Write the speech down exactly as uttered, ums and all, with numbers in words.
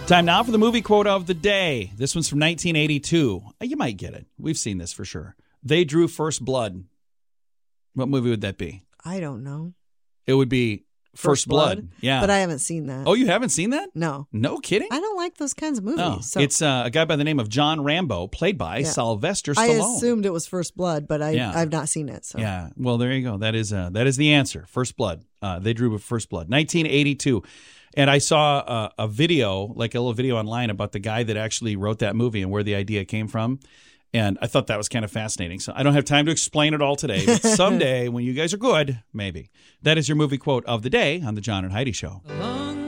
Time now for the movie quote of the day. This one's from nineteen eighty-two. You might get it. We've seen this for sure. They drew first blood. What movie would that be? I don't know. It would be First, first blood. blood. Yeah. But I haven't seen that. Oh, you haven't seen that? No. No kidding? I don't like those kinds of movies. No. So. It's uh, a guy by the name of John Rambo, played by yeah. Sylvester Stallone. I assumed it was First Blood, but I, yeah. I've not seen it. So. Yeah. Well, there you go. That is uh, that is the answer. First Blood. Uh, they drew First Blood. nineteen eighty-two. And I saw a, a video, like a little video online about the guy that actually wrote that movie and where the idea came from. And I thought that was kind of fascinating. So I don't have time to explain it all today. But someday, when you guys are good, maybe. That is your movie quote of the day on the John and Heidi Show.